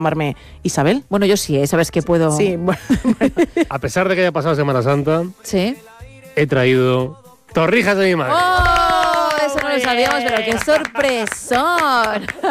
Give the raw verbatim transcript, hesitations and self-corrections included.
llamarme Isabel. Bueno, yo sí, ¿eh? Sabes que puedo... Sí, bueno, bueno. A pesar de que haya pasado Semana Santa, Sí. he traído torrijas de mi madre. ¡Oh! Eso no lo sabíamos, pero qué sorpresón.